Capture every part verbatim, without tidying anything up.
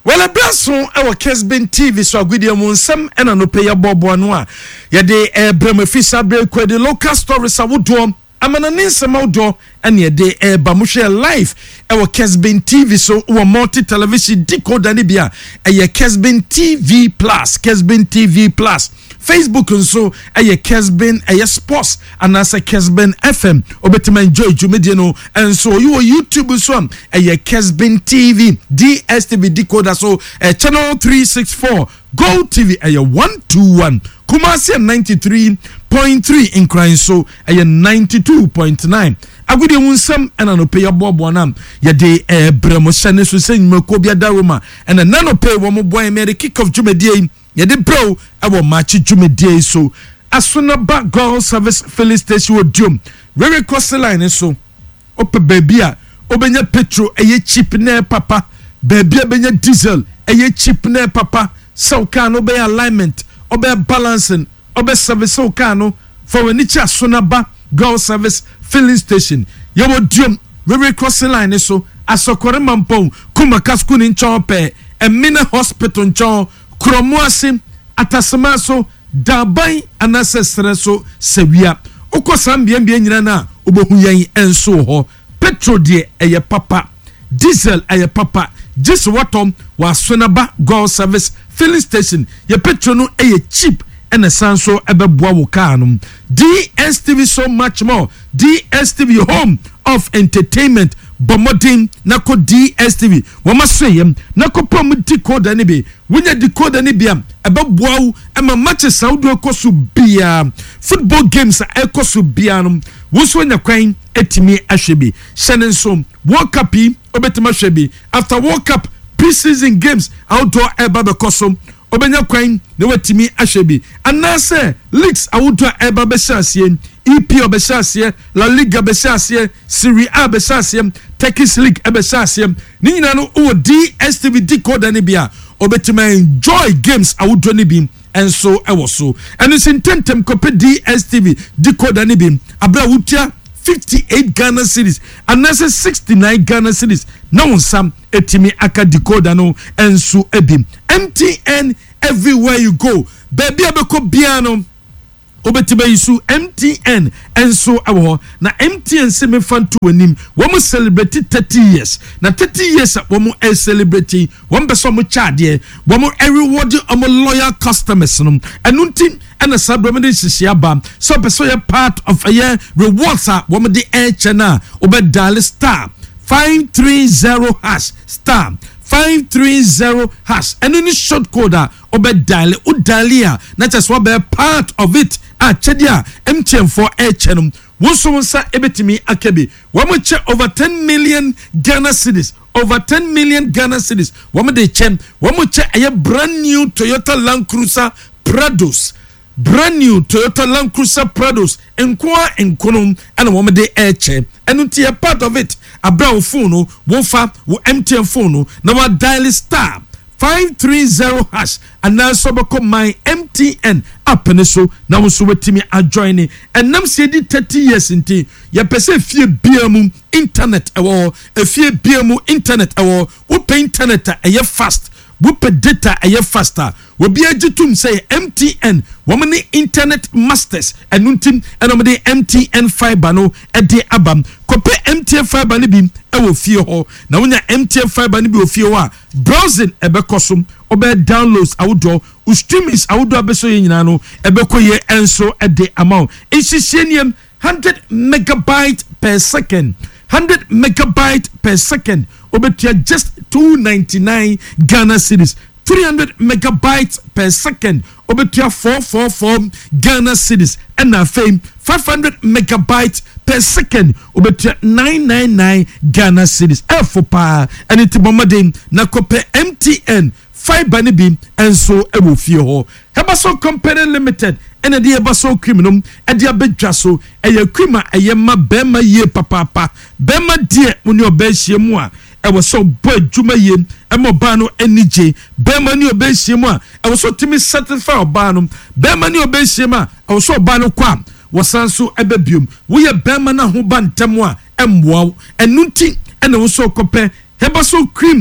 Well, a brasso our Kesben T V so agudie mu nsem ena no pay bobo no a ye de ebrem fisa break the local stories awodo amana nsem awodo ene ye de eba mo share live our Kesben T V so we multi television decoder ni bia eye Kesben T V plus Kesben T V plus Facebook nso eye Kesben eye sports anasa Kesben F M obetima enjoy jumedie no enso you YouTube so eye Kesben T V D S T V decoder so uh, channel three sixty-four Go T V eye one twenty-one Kumasi ninety-three point three in Crime so eye ninety-two point nine agudi wunsam ena no pay bobo nam ye de eh bremo sene so senima ko bia daroma ena nano pay wo mo boy me the kick off jumedie ye de bro ewo match jumedie so asuna back girl service filling station odium very cross line so ope baby a obenya petrol eye cheap na papa baby benya diesel eye cheap na papa so can obey alignment obey balancing obey service so can for when it's asuna back girl service filling station ye odium very cross line so asokore mampon kuma kasku ni nchompe emina hospital nchom kromoase atasema so dabai anasesere so sewia ukosam bia bia nyina na obohu yen enso ho petrol de eye papa diesel eye papa just watom wasonaba go service filling station ye petrol no eye cheap ene sanso ebeboa wo car no D S T V so much more D S T V home of entertainment bomodin nako D S T V wama sweyem nako pom decoder ni bi wonya decoder ni bia ebeboa wo ema matches saudi ekoso bia football games ekoso bia no woso nya kwan etimi ahwebi shenenso World Cup obetima hwebi after World Cup pre-season games outdoor eba bekoso obenya kwan ne watimi ahwebi anase leagues awuto eba behyasie E P O behyasie La Liga behyasie Serie A behyasie Turkish League behyasie ni nyina no o D S T V decoder ni bia obetima enjoy games awuto ni bi enso ewo so eno sintentem kope D S T V decoder ni bi abra wutia fifty-eight Ghana cedis anase sixty-nine Ghana cedis na wonsam etimi aka decoder no enso ebim M T N everywhere you go baby abeko biano obetiba yisu M T N enso awo na M T N se me fanto anim wo mo celebrate thirty years na thirty years wo mo e celebrate wo mbeso mo chade wo mo reward am loyal customers no enunti ena sabromede hihia ba so beso ye part of a year rewards wo mo de air channel obedale star five thirty hash star five thirty hash and any short code obe dial o dial na just what be part of it a chedia M T N for air channel wonso wonsa ebetimi akabi wo mo che over ten million Ghana cedis over ten million Ghana cedis wo mo de chem wo mo che a brand new Toyota Land Cruiser Prados brand new Toyota Land Cruiser Prados enkoa enkonom and wo mo de air che enunti a part of it abra wo phone no wo fa wo M T N phone no na wa dial star five thirty hash and now so beko my M T N app ne so na wo so wetimi adjoin and nam se di thirty years nti ye pese fie biamu internet ewo efie biamu internet ewo wo pay internet e ye fast wo pay data e ye faster wo bia gitum say M T N wo mani internet masters enuntim eno me M T N fiber no e de abam kope M T N fiber ne bi e wo fie ho na wonya M T N fiber ne bi wo fie ho a browsing e be kosum obe downloads awudo u streamings awudo abeso ye nyina no e be koye enso e de amount insisieniem one hundred megabyte per second one hundred megabyte per second obetia just two ninety-nine Ghana cedis three hundred megabytes per second obetia four forty-four Ghana cedis and na fame five hundred megabytes per second obetia nine ninety-nine Ghana cedis f pa and it bomade na kope M T N fiber ni bi enso ewo fie ho Hebaso Company Limited ene de Hebaso criminum e de abedwa so eye kwima eye ma bema ye papa bema de woni obehie mu a e wo so boy djuma ye e mo ba no enije bema ni obehie mu a e wo so timi satisfy oba no bema ni obehie mu a e wo so oba no kwa wo sanso ebebium wo ye bema na ho ba ntemu a emwoa enunti ene wo so kope Hebaso cream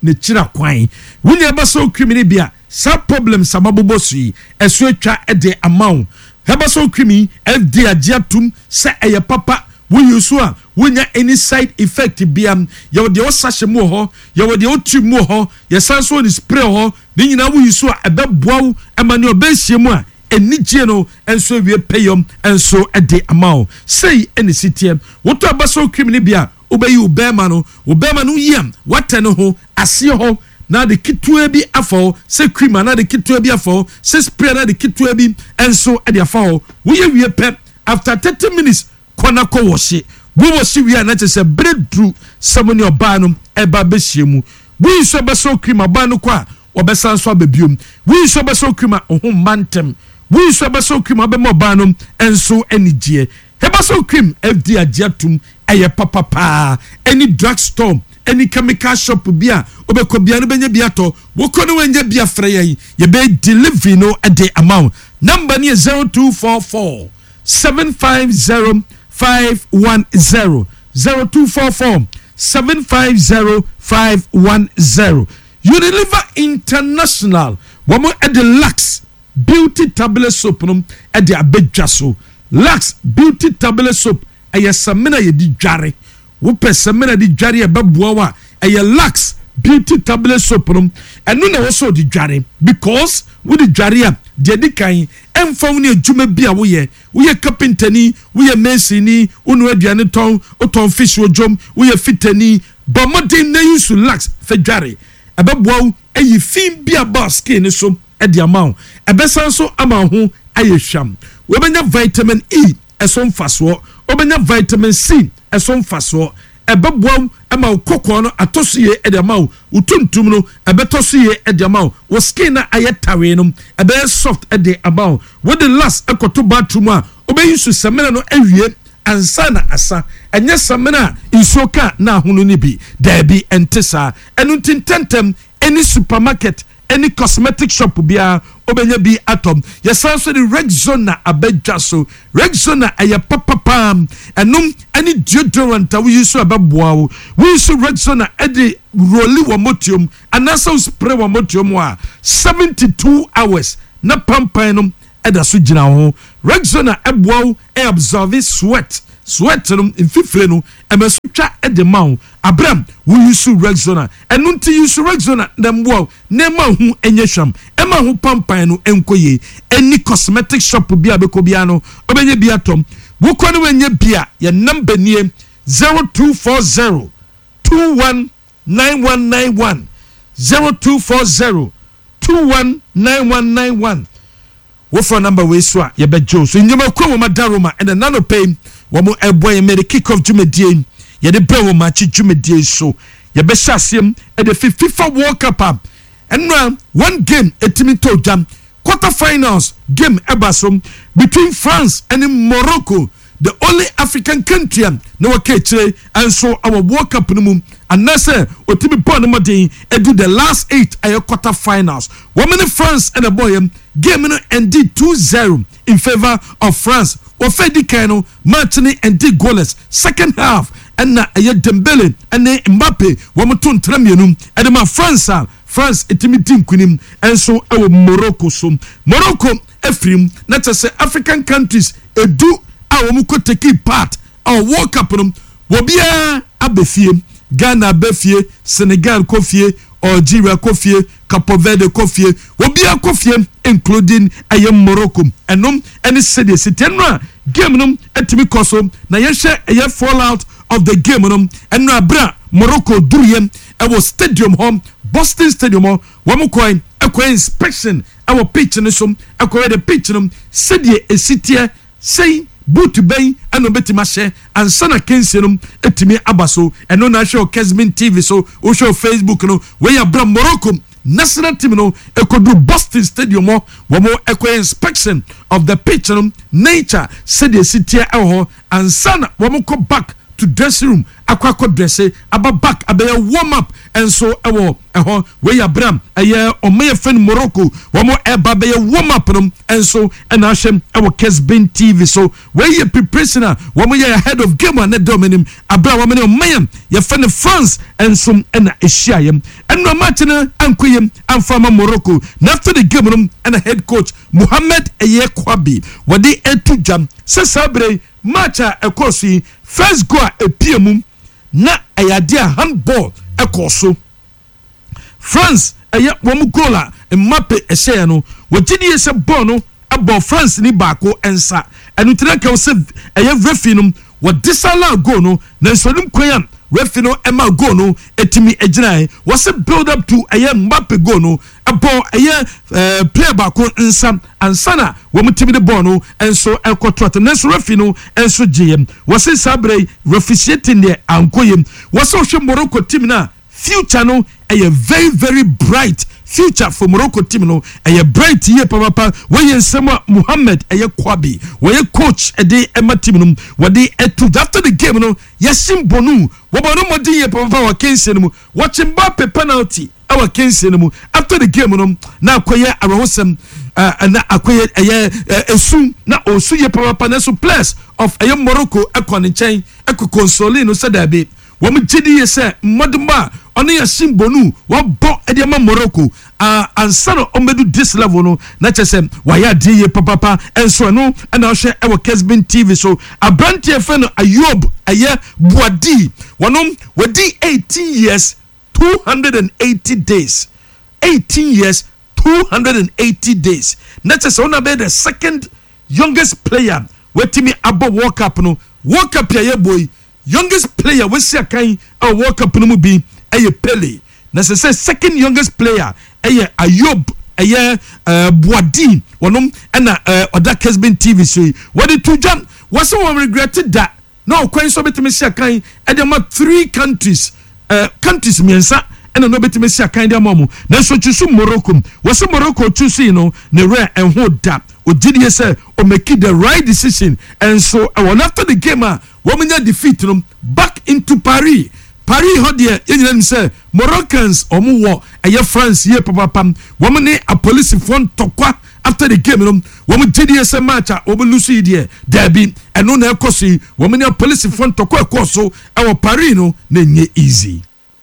ne chira kwan wunya baso krimi bia sa problem samabobo sui eso atwa ede amount hebaso krimi F D agiatum se eye papa we use a wunya any side effect biam ye wo de osahye mu ho ye wo de otu mu ho ye sanso ni spray ho ni nyina we use a ebeboa amane obehie mu a enigye no enso wie payom enso ede amount say any city woto abaso krimi bia obeyi obema no obema no yam watene ho ase ho na de kitwa bi afo se cream na de kitwa bi afo se spray na de kitwa bi enso e de afo wo ye wie pep after thirty minutes kona ko woshe wo woshe wie na che breakthrough samoni oba no e ba be hiemu wo so be so cream aba no kwa obesan so ababiom wo so be so cream ohun mantem wo so be so cream abema oba no enso anigye heba so cream F D agiatum eye papa pa any drugstore any chemical shop bia obekọ bia no benya bia to wokọ no wenya bia frɛ yɛ ye be deliver no at the amount number ne zero two four four seven five zero five one zero zero two four four seven five zero five one zero Unilever International womo at the Lux beauty tablet soap no at the abedwa so Lux beauty tablet soap aya samena ye di dware wo pesemena di dware e baboa wa aya Lux beauty tablet soap no eno na wo so di dware because wo di dware a de di kan emfam ne adwuma bia wo ye wo ye carpentani wo ye masoni unu aduane ton o ton fish wo jom wo ye fitani ba modern na use Lux fe dware e baboa wo ayi fin bia ba skin so e di amount e besan so ama ho aye hwam wo benya vitamin E esom faso obenya vitamin C esom faso ebeboam ama kokko no atosuye edema utuntum no ebetosuye edema wo skin na ayetawe no ebe soft ede about wo the last ekoto bathroom a obeyusu semena no awie ansa na asa enye semena insoka na hono ni bi da bi entesa enu tintentem any supermarket any cosmetic shop bia obenya bi atom yesanso the Rexona abedja so Rexona aya papa pam enum any deodorant we use ababoa we use Rexona edi roli wa motium anasa spray wa motium wa seventy-two hours na pampan no eda so gina ho Rexona eboa e absorb sweat sweat no infifre no emesutwa edemaw abram we use Rexona enunti use Rexona dembo nema hu enyehwam ema hu pampan no enkoye any cosmetic shop bia bekobia no obenye bia tom wo kwane wenye bia ye number nie zero two four zero two one nine one nine one zero two four zero two one nine one nine one wo for number we so ye bejo so nyema kwa mo madaroma and nano pay womo eboy me the kick off jumedie ye de bre wo match jumedie so ye be hyasem e de FIFA World Cup and one game etimi to jam quarter finals game ebasom between France and Morocco the only African country no wakechire and so our World Cup no mum and na say otimi born mo den edu the last eight ayo quarter finals women in France and a boy game no ended two zero in favor of France ofedi kan no match ni ended goalless second half and na aye Dembele and Mbappe womo to ntramienum and ma France France etimi tinkunim and so our Morocco so Morocco efrim na say African countries edu a womo ko take part our World Cup no wo bia abefie Ghana abefie Senegal kofie Algeria kofie Cape Verde kofie wo bia kofie including aye Morocco enom any city city no game no etimi koso na ye hye aye fallout of the game no eno abra Morocco duriem e wo stadium home Boston Stadium wo coin ekwa inspection our pitch no so ekwa the pitch no city e city say boot bay and obetima share and sana kensium etimi abaso eno na show Kesmin T V so o show Facebook no we abra Morocco national team no ekodu Boston Stadium wo mo ekwa inspection of the pitch no nature said the city e ho and sana wo mo go back to dressing room akwakọ dresse aba back abaya warm up and so ewo eho we abram aye omeye fen Morocco wo mo eba baya warm up no and so and ashem ewo Kesbin T V so we ye preparation wo mo ye ahead of game and dominim abra wo mo omeye ye fen France and so and ehia yem ɛno match no ankoyem amfama Morocco. Na after the game no and head coach Mohamed Eye Kwabi wade etu jam se sabre match a ekosi first goal a piemum na ayade a handball ekoso France eye wom goal a Mbappe ehye no wogidi se ball no abo France ni baako ensa enu tenaka wo se eye referee no wo disala goal no na nsonum kwan referee no ema goal no etimi agina wo se build up to eye Mbappe goal no abo eye player baako ensa ansana wo mutimi de ball no enso ekotrot na so referee no enso gm wo se sabre officiating the ankoyem wo se hwe Morocco team na future no eye very very bright future for Morocco team no eye bright ye papa we nsema Mohamed eye Kwabi we coach ede ema team no wode etu after the game no yesim bonu wo bono modi ye papa wa kense no watching Mbappe penalty our kense no after the game no na akoye arahosem na akoye eye esu na osu ye papa na so plus of eye Morocco ekon nchen ekokonsole no sedabe wo mu gidi ye se moduma ono ya simbonu wo bo ediama Morocco uh, ansano omedu this level no na chese waya die papa enso no na ohwe e wo Kesbin T V so abrantie fe no Ayob aye Boadi wonom wadi eighteen years two hundred eighty days eighteen years two hundred eighty days na chese ona be the second youngest player wetimi abo World Cup no World Cup ya boy youngest player we see kan a World Cup no mu bi eye Pele na se second youngest player eye Ayob eye uh, Boadi wonom na uh, oda Kesbin T V so what did to jam was so regretted that no kwen so betime see kan e dey ma three countries uh, countries miensa ena no betime see kan dey mamu na so chusu Morocco was Morocco chusu no ne rare and hold that ogidi say o make the right decision and so uh, after the game uh, women defeat them back into Paris. Paris hot there, you say Moroccans or more a year France ye papa pam. Woman a police phone tokwa after the game. Woman T D S match over Lucy dear, Debbie, and no na kosi, woman a police phone tokwa koso, our Parino, nenye easy.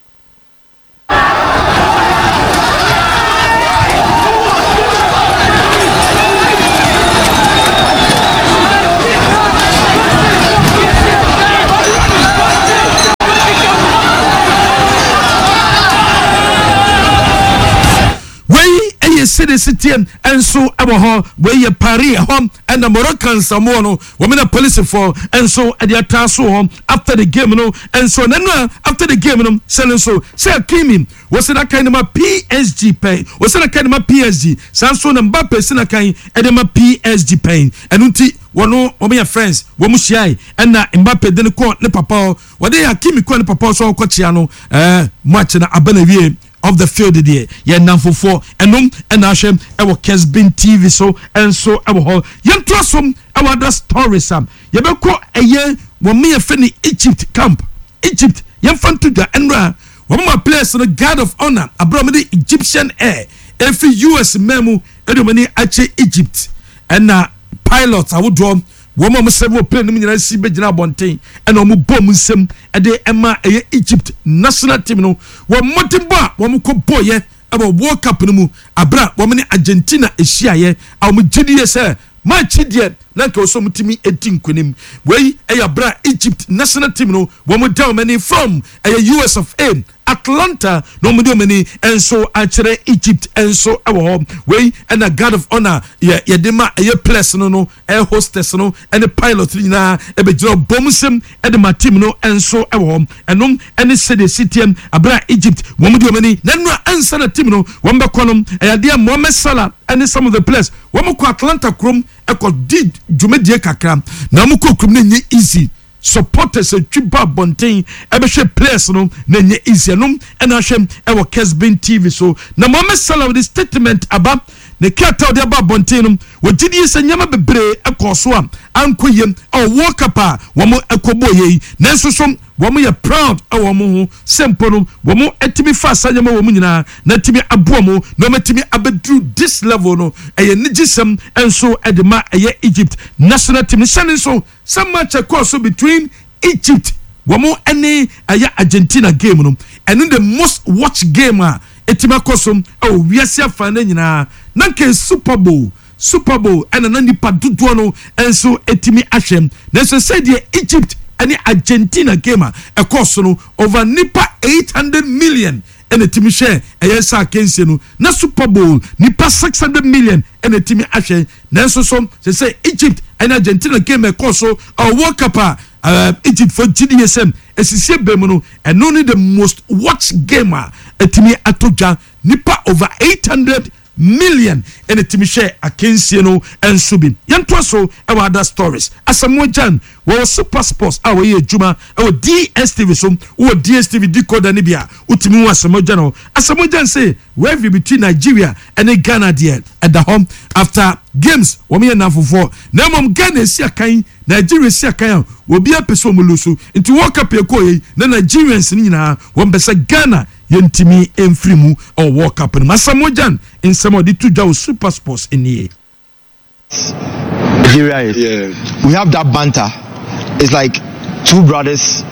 City city and so our where you Paris home and the Moroccans some no women are police for and so at the tasso home after the game no and so then after the game no selling so say Kimi was that kind of my P S G pay was that kind of my P S G Samson and Mbappe sina kind and my P S G pay and unti wono wo me friends wo mu shiai and na Mbappe de ne ko ne papa wo de Hakimi ko ne papa so ko chia no eh match na abana wie of the field there ye namfo for enum and ahwem e wo Kesbin T V so and so e wo ho ye ntosom e wo that story sam ye be ko eye wo me fe ni Egypt camp Egypt ye mfanto da enra wo ma place no guard of honor abro me Egyptian air every U S memu e do mani ache Egypt and na pilots awodo wo ma mo sebo plane no nyina si begina bonten e na mo bom nsem e de ema eye Egypt national team no wo motimba wo mo ko boye aba World Cup no mu abra wo me Argentina ehia ye a mo gidi se match die na ka so mutimi edi nkonim wey e bra Egypt national team no wo mo down many from eye U S of A Atlanta no mo do many and so actually Egypt and so our wey and a guard of honor ye ye de ma eye place no no air hostess no and the pilot na e be jiro bomsem e de ma team no and so our enom any city city abra Egypt wo mo do many na no answer the team no wo be konom e de Mohamed Salah and some of the players wo mo ko Atlanta krom e ko did djumedie kakra na mo ko krom na nye easy supporters a triba bonten e be hwe players no na nye easy no e na hwe e wo Kesbin T V so na Mohamed Salah with the statement about ne kata de ba bonten no wo gidi se nyama bebre e ko so am ankoyem o World Cup a wo mo ekoboye na nso so wo mo ye proud e wo mo ho sempo no wo mo etimi fa sanyama wo mo nyina na timi abo mo no metimi abedru this level no e ye nigisem enso e de ma e ye Egypt national team shanin so some match course between Egypt wo mo ene aya Argentina game no and in the most watched game ah etima kosom oh wiase afa na nyina na nke Super Bowl Super Bowl and na nipa dodo no enso etimi ahwem na so say the Egypt and Argentina game a cost no over nipa eight hundred million and a team share a yes against no na Super Bowl nipa six hundred million and a team ashe na so so they say Egypt and Argentina game a cost so a World Cup uh, Egypt for G D S M esisi bemuno and only the most watched game a team atoja nipa over eight hundred million and a team share against you know and subin yanto so our other stories asamoah jan wo Super Sports awo ye juma awo D S T V so wo D S T V decoder ni bia utimi wo asamoah jan o asamoah jan say where between Nigeria and Ghana there at the home after games wo me na fofo na mom Ghana si akan Nigeria si akan obi apeso mulusu into World Cup ekoyi na Nigerians ni nyina wo mbesa Ghana yentimi enfrimu or World Cup no asamoah jan in some of the two jaw Super Sports in here. Nigeria is. Yeah. We have that banter. It's like two brothers.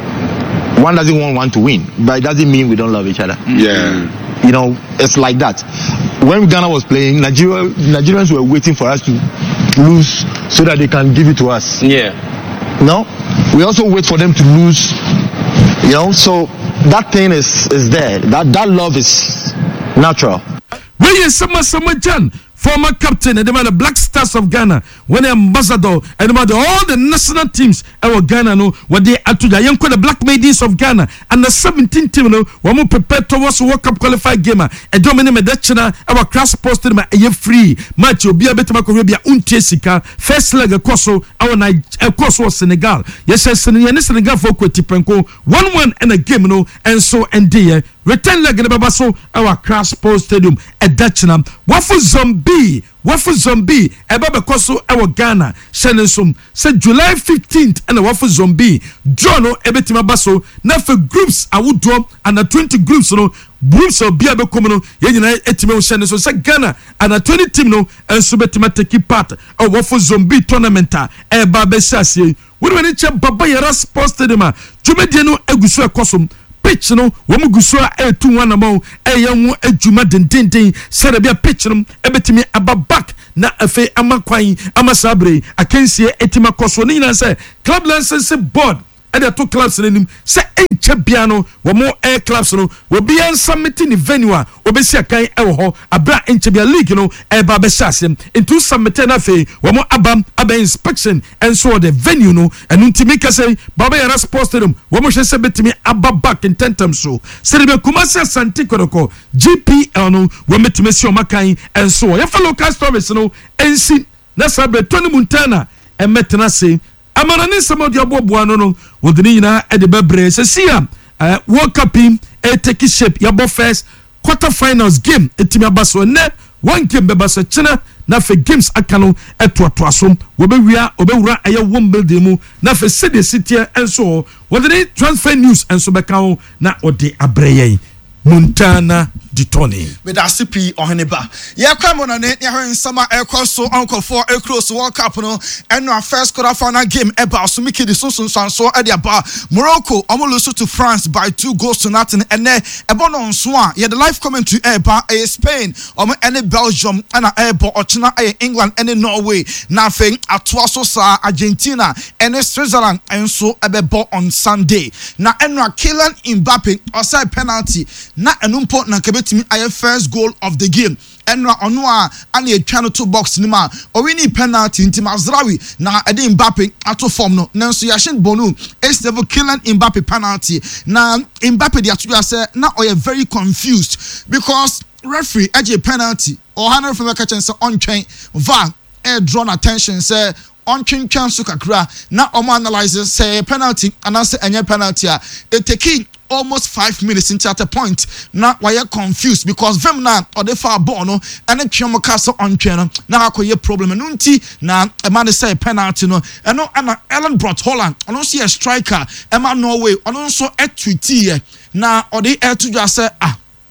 One doesn't want one to win, but it doesn't mean we don't love each other. Yeah. You know, it's like that. When Ghana was playing, Nigeria, Nigerians were waiting for us to lose so that they can give it to us. Yeah. No, we also wait for them to lose. You know, so that thing is is there. That that love is natural. Where is Asamoah Jan, former captain and the Black Stars of Ghana, when the ambassador and about all the national teams our Ghana no what they are to the Black Maidens of Ghana and the seventeen team no one more prepared towards World Cup qualified game a dominant medachina our class posted my a free match will be a better Macobia Untesika first leg a coso our night a coso Senegal yes Senegal for Kwetipenko one one and a game no and so and there return leg in the Babaso our class post stadium a Dutchnam wafu zombie wafu zombie eba bekoso ewo Ghana shenensum say July fifteenth and wafu zombie draw no ebetima baso na for groups awudom and the twenty groups no groups of bia bekom no ye nyina etime shenensum say Ghana and the twenty team no enso betima take part of wafu zombie tournament eba be sase we when che baba yara sports stadium a dwumedie no agusu ekosum pitch no womu gusua e two one amount e yanwo adwuma dendenden sere bia pitch no ebetimi ababak na afi amakwan amasabre akensie etima koso ni nyina se club license board e the two clubs nim se enche bia no womu air clubs no wo bia submitting the venue a obesi akan e wo ho abra enche bia league no e ba be hyasem into submit na fe womu abam aba inspection and so the venue no enu ntimi kase baba yara sports stadium womu hwese betimi ababak in tentam so se be Kumasi Asante Kotoko G P L no wo metime si o makan and so ya follow local stories no ensi na sabre Tony Montana e metena se amana ni some of the abobo no no wodini nyina e de bebre se sia World Cup e take shape yabo first quarter finals game etimi abaso ne one game be baso china na fe games akano etoato asom wo be wia obewura aye wom building mu na fe city city enso wodini transfer news enso be kan na ode abreye Montana di Tony with a C P on Haniba. Yeah, come on, and you're summer air cross so uncle for air cross World Cup no and our first quarter final game about so Mickey the Sunsun so at the bar Morocco almost to France by two goals to nothing and then a bon on swan. Yeah, the live commentary air bar a Spain or any Belgium and a airport or China England and Norway. Nothing at Twasosa Argentina and Switzerland and so a ball on Sunday. Now and Kylian Mbappe outside penalty. Not an important to me I first goal of the game and onwa and a channel two box nima or we need penalty into Mazraoui na edi Mbappe ato form no nanso Yashin Bonu is never Kylian Mbappe penalty na Mbappe the atu say na oye very confused because referee edge penalty or hundred from catch and say on chain va air drawn attention say on chain chance kakra na omo analyze say penalty and say any penalty a it take almost five minutes into at a point now why you confused because them now or the far ball no and then Chioma Castle on channel now I problem and unti now a man say penalty no and no and Ellen brought Holland and also see a striker Emma Norway and also a tweety now or the air to just say ah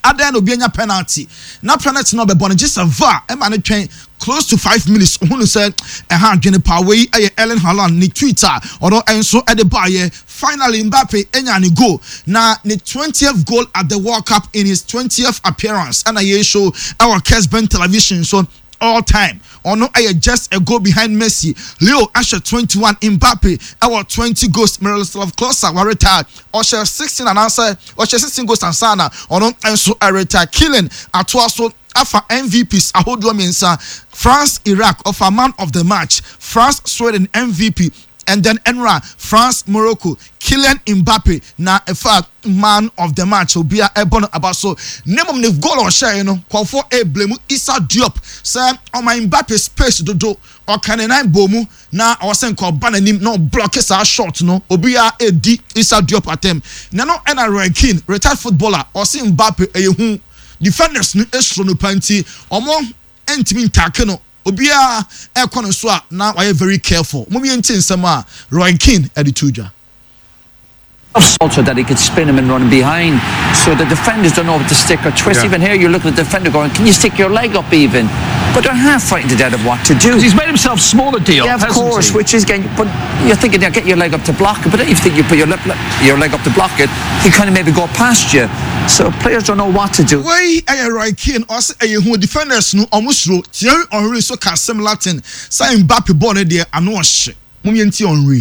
adan no be nya penalty na penalty no be born just a va e ma ne twen close to five minutes who said a hand gene power way Erling Haaland ni Twitter or enso at the bar finally Mbappe enya ni go na ni twentieth goal at the World Cup in his twentieth appearance and I show our Kesben television so all time or no I just a goal behind Messi Leo Asher twenty-one Mbappe our twenty goals Miroslav Klose were retired or share sixteen and answer or share sixteen goals and Sana or no enso I retired killing at also Afa M V Ps ahodo mensa France Iraq of a man of the match France Sweden M V P and then Enra France Morocco Kylian Mbappe na in fact man of the match obi a ebono about so name of the goal or share you know call for a blame Issa Diop say on my Mbappe space dodo or can nine bomu na I was saying call bananim no block is a shot no obi a edi Issa Diop attempt na no Enra Roy Keane retired footballer or see Mbappe ehu defenders no estro no panti omo entimi ntake no obia e kono so a na why very careful mo mi enti nsem a Roy Keane edituja also that he could spin him and run behind so the defenders don't know what to stick or twist. Yeah. Even here you look at the defender going, can you stick your leg up even? But they're half frightened to death of what to do. He's made himself smaller, Diop. Yeah, of course, he? which is getting, but you're thinking, yeah, get your leg up to block it, but then you think you put your, le- your leg up to block it, he kind of maybe go past you. So players don't know what to do. Why are Roy Keane also a who defenders no almost wrote Thierry Henry so can some Latin say Mbappe born there and no shit. Mummy and Henry.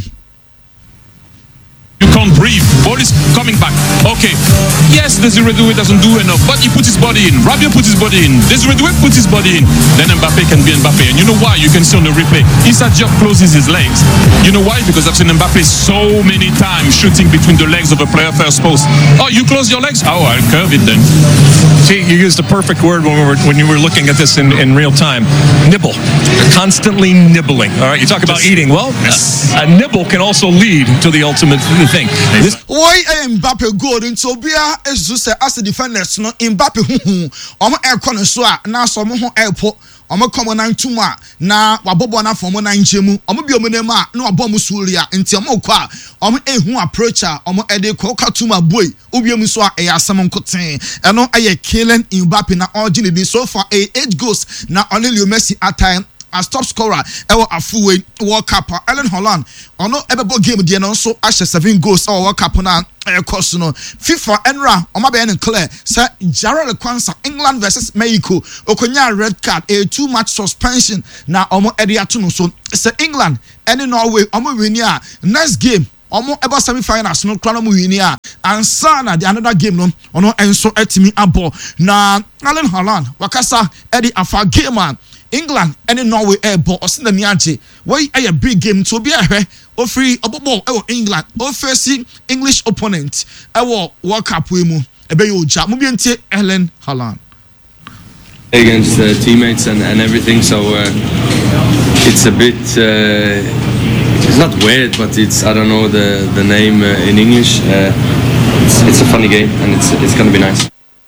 You can't breathe. Ball is coming back. Okay. Yes, Desiree Doué doesn't do enough, but he puts his body in. Rabiot puts his body in. Desiree Doué puts his body in. Then Mbappe can be Mbappe. And you know why? You can see on the replay. Issa Diop closes his legs. You know why? Because I've seen Mbappe so many times shooting between the legs of a player first post. Oh, you close your legs? Oh, I'll curve it then. See, you used the perfect word when we were when you were looking at this in, in real time. Nibble. Constantly nibbling. All right. You talk about Just, eating. Well, yes. a, a nibble can also lead to the ultimate thing. This, why Mbappe good into Bia is to say as the defenders no Mbappe hu omo e kono so a na so mo ho airport omo come na ntuma na wabobo na for mo na njemu omo bi omo nem a na wabom suria nti omo kɔ a omo ehu approacher omo e de kɔ katuma boy obiem so a e asem nkoten eno aye Kylian Mbappe na originally so far eight goals na only Leo Messi at time as top scorer ever afuwe World Cup Erling Haaland ono ebebo game de no so ashe seven goals or World Cup na e course no FIFA Enra o ma be en clear say Jarrell Kwanzaa England versus Mexico okonya red card a two match suspension na omo ede ato no so say England any Norway omo win ya next game omo eba semi finals no kra no win ya ansa na the another game no ono enso etimi abo na Erling Haaland wakasa ede afa game man England and Norway airball or send the niaje. Why a big game to be a he or free a ball or England or facing English opponent. Our World Cup wimu a bay old job. Mubiente Erling Haaland against uh, teammates and, and everything. So uh, it's a bit. Uh, it's not weird, but it's I don't know the the name uh, in English. Uh, it's, it's a funny game and it's it's gonna be nice.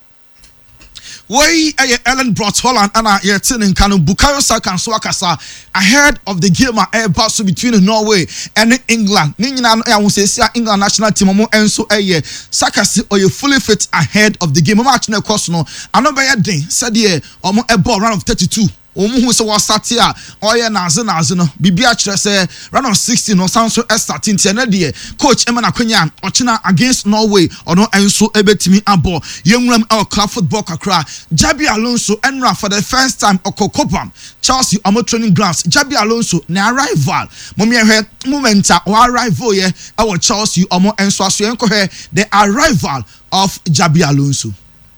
Why aye Ellen brought Holland and I yet in Kanu Bukayo Saka and Swakasa ahead of the game air battle between Norway and England. Nina I will say England national team and so aye Saka or you fully fit ahead of the game match no course no another day said ye or a ball round of thirty-two. Omu hu se wa start here oye naze naze no bibia kire se round of sixteen no sound so starting tie na de coach Emma Akwanya ochina against Norway ono enso ebetimi abo yenwuram el club football kakra Jabi Alonso enra for the first time okokopam Chelsea omo training grounds Jabi Alonso na rival momie hwe momenta o rival ye e Chelsea omo enso aso enko hwe the arrival of Jabi Alonso.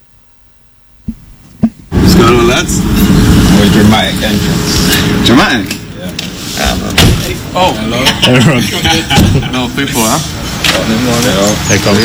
What's going on, lads? Very dramatic entrance. Dramatic? Yeah. Um, oh, hello. No people, huh? Hey, come.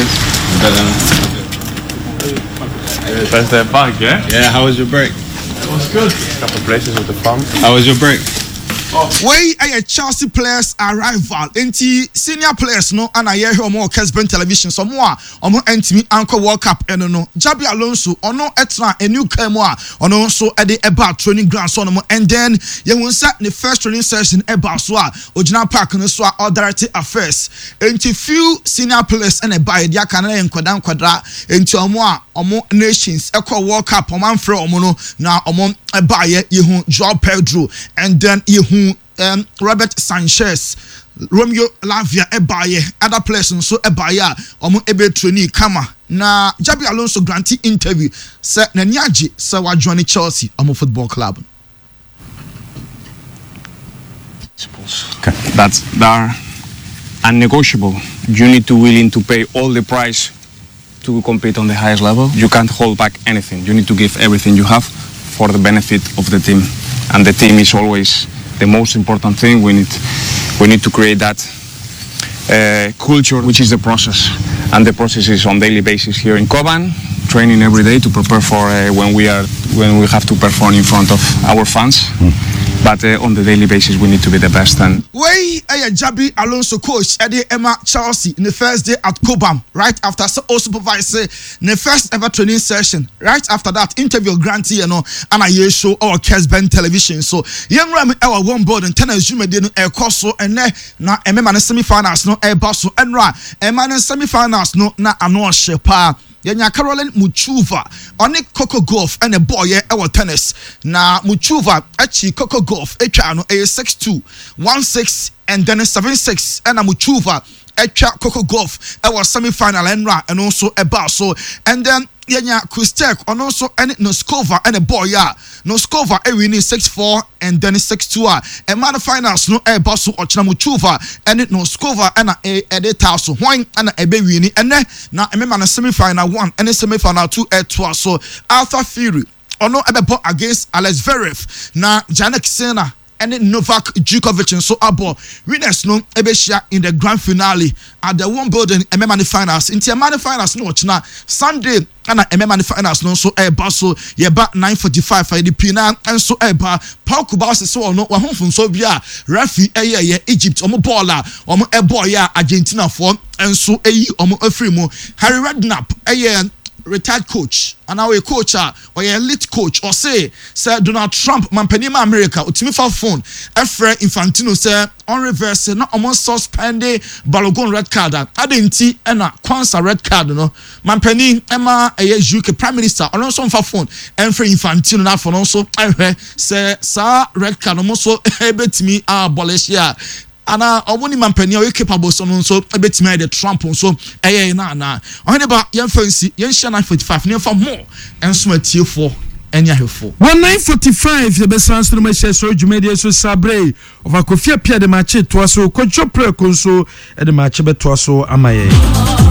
First day back, yeah? Yeah, how was your break? It was good. A couple of places with the fun. How was your break? Way a Chelsea players arrival. Enti senior players no and I hear him on Kesben television. Some more omo entimi anchor World Cup eno no. Jabi Alonso ono etra a new kemwa ono so at the about training ground so no and then you won set the first training session about so Ojina Park no so all directed affairs. Enti few senior players and a buy dia kana enkwada nkwadra enti omo a omo nations ekọ World Cup omo amfre omo no na omo buy yehu Joao Pedro and then yehu um, Robert Sanchez, Romeo Lavia ebaye, other players so ebaya omo ebe trainee kama na Jabi Alonso granted interview say na nyaji say wa join Chelsea omo football club. Okay. That's that are unnegotiable. You need to willing to pay all the price to compete on the highest level. You can't hold back anything. You need to give everything you have for the benefit of the team, and the team is always the most important thing. We need we need to create that uh, culture, which is the process, and the process is on daily basis here in Koban, training every day to prepare for uh, when we are when we have to perform in front of our fans. Mm. But uh, on the daily basis, we need to be the best. And way a Jabi Alonso coach Eddie Emma Chelsea in the first day at Cobham, right after so supervisor in the first ever training session. Right after that, interview grantee you know, and I show our Kesben television. So young Ram our one board and tennis you made a course so and na Emma semi-finals no air boss and ra Emma semi-finals no na ano shepa. Yenya Caroline Muchuva on Coco Golf and a boy yeah our tennis na Muchuva achi Coco Golf etwa a six two one six and then a seven six and a Muchuva etwa Coco Golf our semi-final and ra and also a boss so and then Yenya Kustek on also and Noskova and a boy yeah Noskova a winning six four and then six two and man finals no a boss or Muchuva and it Noskova and a editor so wine and a baby winning and then now a man semi-final one and a semi-final two at two so Arthur Fury or no ever against Alex Zverev na Janek Sena and Novak Djokovic and so abo winners no ebeshia in the grand finale at the one building M M A finals in the M M A finals no china Sunday and M M A finals no so e ba so ye ba nine forty-five for the pina and so e ba Paul Kubas so no wa honfun so bia referee eye ye Egypt omo baller omo e boy ya Argentina for and so eyi omo afri mu Harry Redknapp eye retired coach and now a coach or a elite coach or say Sir Donald Trump mampanima America utimi fa phone Efre Infantino say on reverse na almost suspended Balogun red card adenti na kwansa red card no mampani ema a U K prime minister on also fa phone Efre Infantino na for also ehwe say sa red card no so ebetimi abolish ya ana obuni mampani o capable so no so ebetimi the Trump so eh na na ohene ba yen fancy yen share nine forty-five ne fa more enso atie for enya hefo one nine forty-five the best answer my share so jumedia so sabre of akofia pia de match to so kocho pre konso e de match beto so amaye